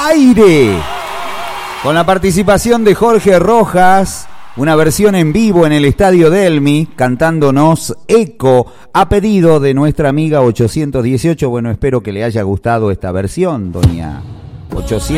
Aire, con la participación de Jorge Rojas, una versión en vivo en el Estadio Delmi, cantándonos Eco, a pedido de nuestra amiga 818. Bueno, espero que le haya gustado esta versión, doña 818.